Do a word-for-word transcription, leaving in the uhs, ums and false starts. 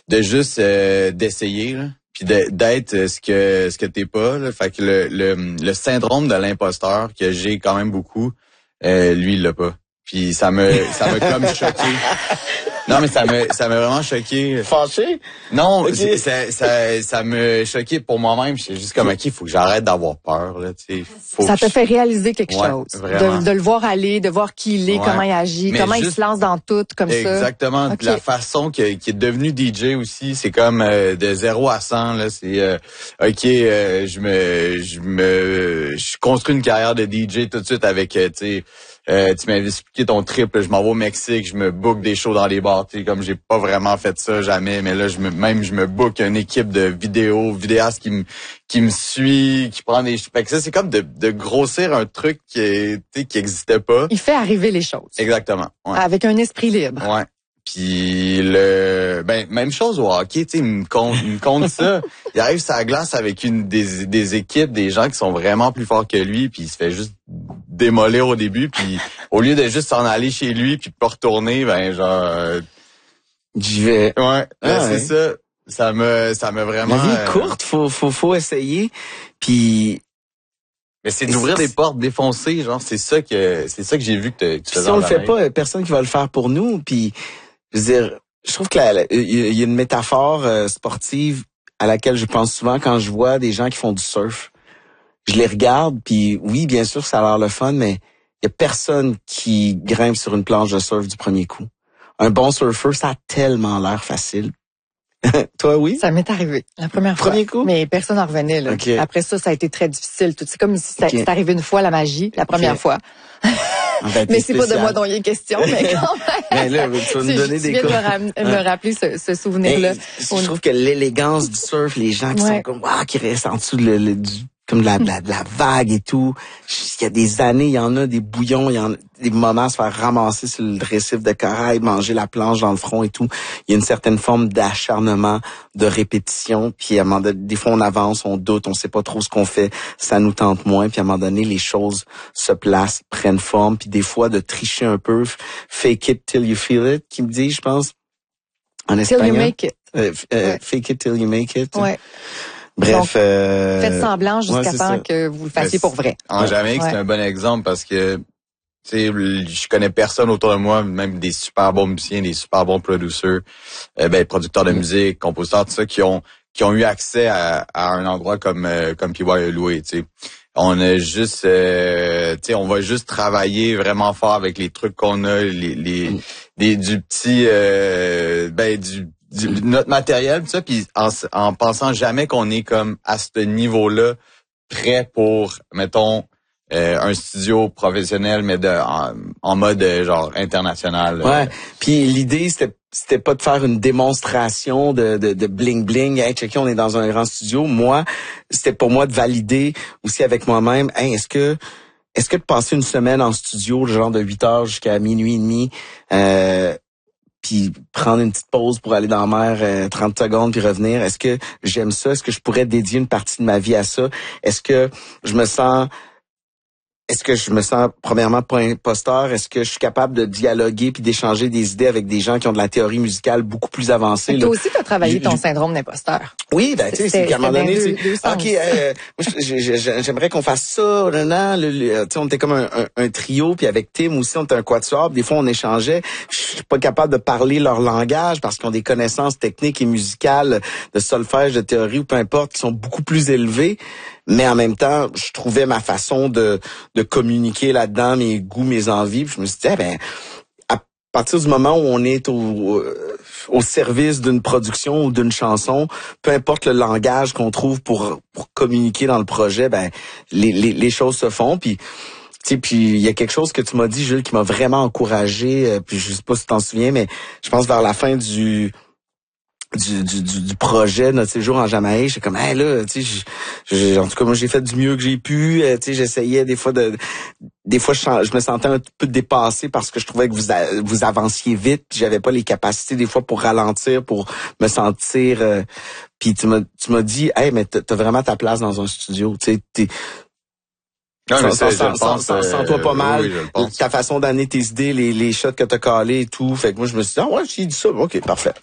de juste euh, d'essayer, là, puis de, d'être ce que ce que t'es pas. Là. Fait que le, le, le syndrome de l'imposteur que j'ai quand même beaucoup, euh, lui, il l'a pas. Puis ça me ça m'a comme choqué. Non, mais ça me ça m'a vraiment choqué. Fâché? Non, okay. ça ça ça me choqué pour moi-même. J'étais juste comme, OK, il faut que j'arrête d'avoir peur, là, tu sais. Ça te fait réaliser quelque ouais, chose. Vraiment. De, de le voir aller, de voir qui il est, ouais. comment il agit, mais comment juste... il se lance dans tout, comme Exactement. ça. Exactement. Okay. La façon que, qui est devenu D J aussi, c'est comme euh, de zéro à cent, là. C'est, euh, OK, euh, je me, je me, je construis une carrière de D J tout de suite avec, euh, tu sais, Euh, tu m'avais expliqué ton trip, là, je m'en vais au Mexique, je me book des shows dans les bars, tu sais, comme j'ai pas vraiment fait ça jamais, mais là je me même je me book une équipe de vidéos, vidéastes qui me qui me suit, qui prend des fait que ça c'est comme de de grossir un truc qui tu sais qui existait pas. Il fait arriver les choses. Exactement. Ouais. Avec un esprit libre. Ouais. Puis le ben même chose au hockey, tu sais, il me compte il me compte ça. Il arrive sur la glace avec une des des équipes, des gens qui sont vraiment plus forts que lui, puis il se fait juste démolir au début, puis au lieu de juste s'en aller chez lui puis pas retourner, ben genre euh, j'y vais. Ouais, ah, là, ouais. c'est ça. Ça me ça me vraiment La vie est courte, faut faut faut essayer. Puis mais c'est d'ouvrir des portes, défoncer, genre c'est ça que c'est ça que j'ai vu que tu faisais. Si on le fait pas, personne qui va le faire pour nous, puis je veux dire, je trouve que il y a une métaphore euh, sportive à laquelle je pense souvent quand je vois des gens qui font du surf. Je les regarde, puis oui, bien sûr, ça a l'air le fun, mais il y a personne qui grimpe sur une planche de surf du premier coup. Un bon surfeur, ça a tellement l'air facile. Toi, oui? Ça m'est arrivé la première fois. Premier coup? Mais personne n'en revenait. Là. Okay. Après ça, ça a été très difficile. Tout c'est comme si ça, okay. c'est arrivé une fois la magie, la première okay. fois. Ben, mais c'est pas de moi dont il est question, mais quand même. Mais là, tu vas nous donner des coups. Tu viens de me rappeler ce, ce souvenir-là. Je trouve que l'élégance du surf, les gens qui ouais. sont comme, waouh, qui restent en dessous de le, le, du comme de la, de la, de la vague et tout. Il y a des années, il y en a des bouillons, il y en a des moments à se faire ramasser sur le récif de corail, manger la planche dans le front et tout. Il y a une certaine forme d'acharnement, de répétition. Puis à un moment donné, des fois on avance, on doute, on sait pas trop ce qu'on fait, ça nous tente moins. Puis à un moment donné, les choses se placent, prennent forme. Puis des fois de tricher un peu, fake it till you feel it, qui me dit, je pense, en espagnol. Till you make it. Euh, euh, ouais. Fake it till you make it. Ouais. Bref, donc, euh... faites semblant jusqu'à ouais, temps ça. que vous le fassiez pour vrai. En Jamaïque, ouais. c'est un bon exemple parce que tu sais, je connais personne autour de moi, même des super bons musiciens, des super bons producers, euh, ben producteurs de musique, compositeurs, tout ça, qui ont qui ont eu accès à, à un endroit comme euh, comme P Y a loué. Tu sais, on a juste, euh, tu sais, on va juste travailler vraiment fort avec les trucs qu'on a, les les, mm. les du petit, euh, ben du Du, notre matériel, tout ça, puis en, en pensant jamais qu'on est comme à ce niveau-là prêt pour, mettons, euh, un studio professionnel, mais de en, en mode genre international. Ouais. Puis l'idée c'était c'était pas de faire une démonstration de de, de bling bling. Hey, checker, on est dans un grand studio. Moi, c'était pour moi de valider aussi avec moi-même. Hey, est-ce que est-ce que de passer une semaine en studio, genre de huit heures jusqu'à minuit et demi. Euh, puis prendre une petite pause pour aller dans la mer euh, trente secondes puis revenir. Est-ce que j'aime ça? Est-ce que je pourrais dédier une partie de ma vie à ça? Est-ce que je me sens est-ce que je me sens premièrement pas imposteur? Est-ce que je suis capable de dialoguer puis d'échanger des idées avec des gens qui ont de la théorie musicale beaucoup plus avancée? Mais toi aussi, tu as travaillé ton syndrome d'imposteur. Oui, ben tu sais, c'est qu'à un moment donné, tu sais, OK, euh, moi, j'aimerais qu'on fasse ça, là, là, le, le, tu sais, on était comme un, un, un trio, puis avec Tim aussi, on était un quatuor, des fois on échangeait. Je suis pas capable de parler leur langage parce qu'ils ont des connaissances techniques et musicales, de solfège, de théorie ou peu importe, qui sont beaucoup plus élevées. Mais en même temps, je trouvais ma façon de de communiquer là-dedans, mes goûts, mes envies. Puis je me suis dit, eh ben, à partir du moment où on est au au service d'une production ou d'une chanson, peu importe le langage qu'on trouve pour pour communiquer dans le projet, ben les les, les choses se font. Puis tu sais, puis il y a quelque chose que tu m'as dit, Jules, qui m'a vraiment encouragé. Euh, puis je sais pas si tu t'en souviens, mais je pense vers la fin du Du, du, du, du projet de notre séjour en Jamaïque, j'étais comme, hey, là, tu sais, en tout cas, moi, j'ai fait du mieux que j'ai pu, tu sais, j'essayais des fois de, des fois, je, je me sentais un peu dépassé parce que je trouvais que vous, vous avanciez vite, puis j'avais pas les capacités, des fois, pour ralentir, pour me sentir, euh, puis tu m'as, tu m'as dit, hey, mais t'as, t'as vraiment ta place dans un studio, tu sais, t'es, non, mais sans, je sans, le pense, sans, sans toi pas mal, oui, oui, ta façon d'amener tes idées, les, les shots que t'as calés et tout. Fait que moi, je me suis dit, ah ouais, j'ai dit ça, ok, parfait.